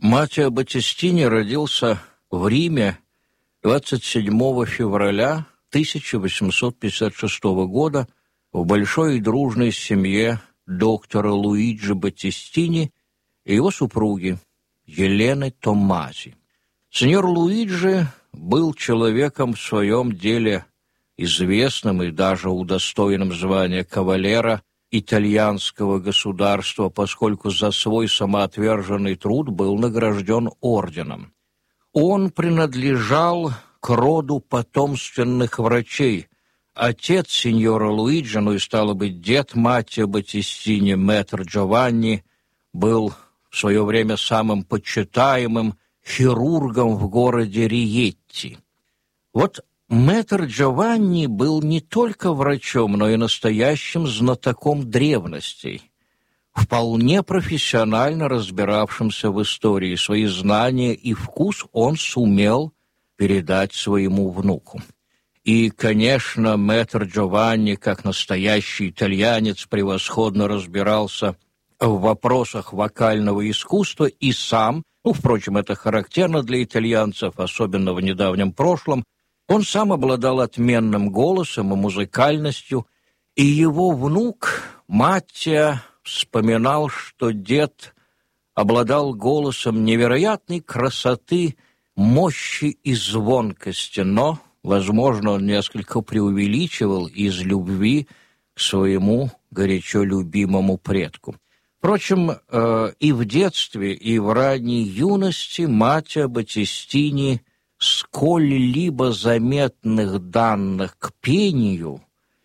Маттео Баттистини родился в Риме 27 февраля 1856 года в большой и дружной семье доктора Луиджи Баттистини и его супруги Елены Томмази. Сеньор Луиджи был человеком в своем деле известным и даже удостоенным звания кавалера итальянского государства, поскольку за свой самоотверженный труд был награжден орденом. Он принадлежал к роду потомственных врачей. Отец сеньора Луиджи, ну и, стало быть, дед Маттео Баттистини, мэтр Джованни, был в свое время самым почитаемым хирургом в городе Риетти. Вот мэтр Джованни был не только врачом, но и настоящим знатоком древностей, вполне профессионально разбиравшимся в истории. Свои знания и вкус он сумел передать своему внуку. И, конечно, мэтр Джованни, как настоящий итальянец, превосходно разбирался в вопросах вокального искусства и сам, впрочем, это характерно для итальянцев, особенно в недавнем прошлом, он сам обладал отменным голосом и музыкальностью, и его внук Маттео вспоминал, что дед обладал голосом невероятной красоты, мощи и звонкости, но, возможно, он несколько преувеличивал из любви к своему горячо любимому предку. Впрочем, и в детстве, и в ранней юности Маттео Баттистини сколь-либо заметных данных к пению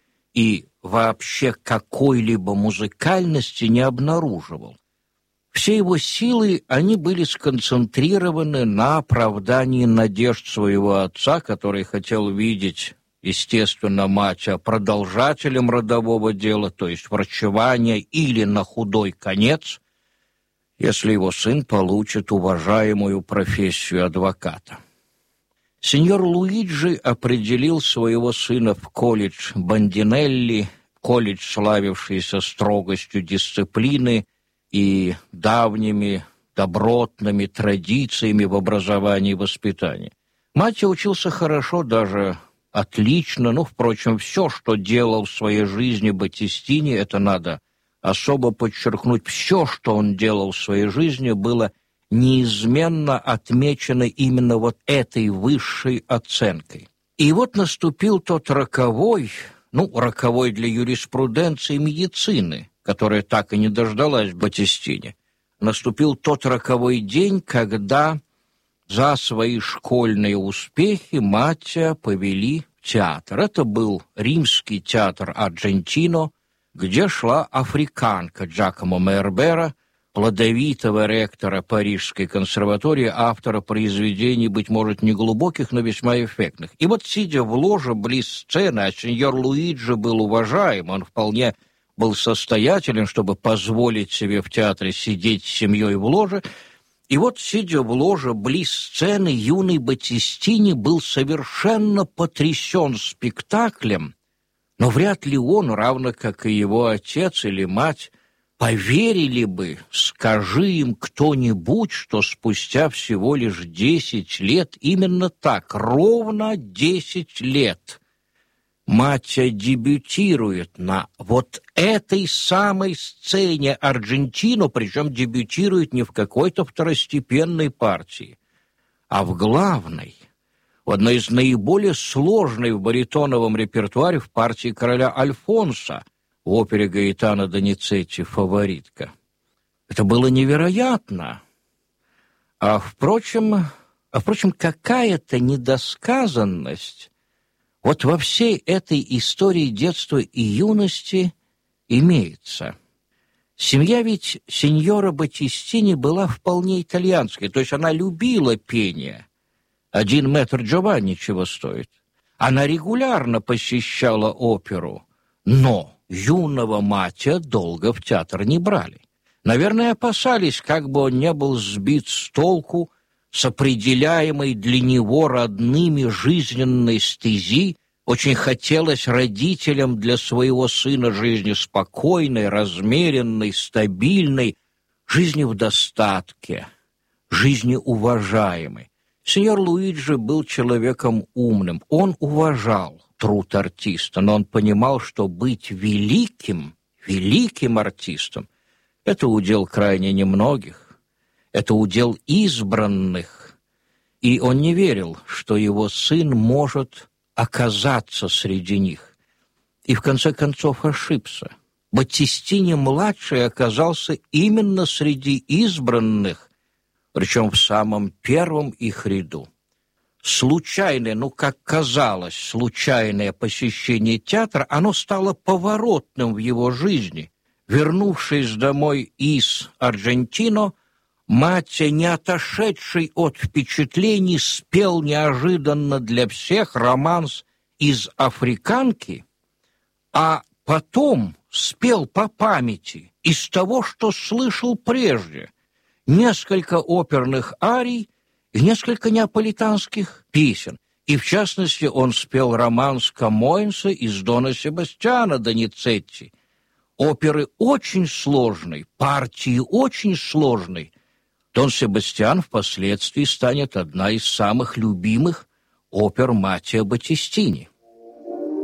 и вообще какой-либо музыкальности не обнаруживал. Все его силы, они были сконцентрированы на оправдании надежд своего отца, который хотел видеть, естественно, Маттео продолжателем родового дела, то есть врачевания, или на худой конец, если его сын получит уважаемую профессию адвоката. Сеньор Луиджи определил своего сына в колледж Бандинелли, колледж, славившийся строгостью дисциплины и давними добротными традициями в образовании и воспитании. Маттео учился хорошо, даже отлично, впрочем, все, что делал в своей жизни Баттистини, это надо особо подчеркнуть, все, что он делал в своей жизни, было неизменно отмечено именно вот этой высшей оценкой. И вот наступил тот роковой для юриспруденции и медицины, которая так и не дождалась Баттистини. Наступил тот роковой день, когда за свои школьные успехи Маттео повели в театр. Это был римский театр Арджентино, где шла африканка Джакомо Мербера, плодовитого ректора Парижской консерватории, автора произведений, быть может, не глубоких, но весьма эффектных. И вот, сидя в ложе близ сцены, а сеньор Луиджи был уважаем, он вполне был состоятелен, чтобы позволить себе в театре сидеть с семьей в ложе, и вот, сидя в ложе близ сцены, юный Баттистини был совершенно потрясен спектаклем, но вряд ли он, равно как и его отец или мать, поверили бы, скажи им кто-нибудь, что спустя всего лишь 10 лет, именно так, ровно 10 лет, Маттео дебютирует на вот этой самой сцене Арджентино, причем дебютирует не в какой-то второстепенной партии, а в главной, в одной из наиболее сложной в баритоновом репертуаре в партии короля Альфонса, в опере Гаэтано Доницетти «Фаворитка». Это было невероятно. Впрочем, какая-то недосказанность вот во всей этой истории детства и юности имеется. Семья ведь сеньора Баттистини была вполне итальянской, то есть она любила пение. Один мэтр Джованни чего стоит. Она регулярно посещала оперу, но юного Маттео долго в театр не брали. Наверное, опасались, как бы он не был сбит с толку с определяемой для него родными жизненной стези. Очень хотелось родителям для своего сына жизни спокойной, размеренной, стабильной, жизни в достатке, жизнеуважаемый. Сеньор Луиджи был человеком умным. Он уважал труд артиста, но он понимал, что быть великим артистом – это удел крайне немногих, это удел избранных. И он не верил, что его сын может оказаться среди них. И в конце концов ошибся. Баттистини-младший оказался именно среди избранных, причем в самом первом их ряду. Случайное, как казалось, случайное посещение театра, оно стало поворотным в его жизни. Вернувшись домой из Аргентино, Матте, не отошедший от впечатлений, спел неожиданно для всех романс из «Африканки», а потом спел по памяти из того, что слышал прежде, несколько оперных арий и несколько неаполитанских песен. И, в частности, он спел романс Камоэнса из Дона Себастьяна Доницетти. Оперы очень сложной, партии очень сложной. Дон Себастьян впоследствии станет одна из самых любимых опер Маттео Баттистини.